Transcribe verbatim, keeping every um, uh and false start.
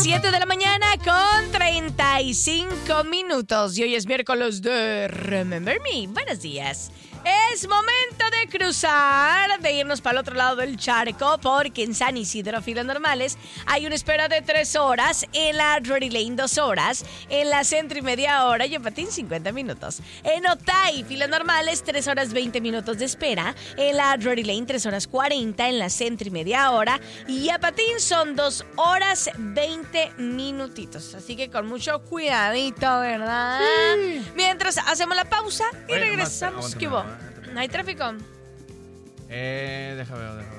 siete de la mañana con treinta y cinco minutos. Y hoy es miércoles de Remember Me. Buenos días. Es momento de cruzar, de irnos para el otro lado del charco, porque en San Isidro, filas normales, hay una espera de tres horas, en la Drury Lane dos horas, en la Centro y media hora y en Patín cincuenta minutos. En Otay, filas normales, tres horas veinte minutos de espera, en la Drury Lane tres horas cuarenta, en la Centro y media hora y a Patín son dos horas veinte minutitos. Así que con mucho cuidadito, ¿verdad? Sí. Mientras hacemos la pausa y Oye, regresamos. nomás, ¿Qué hubo? ¿No hay tráfico? Eh, déjame ver, déjame ver.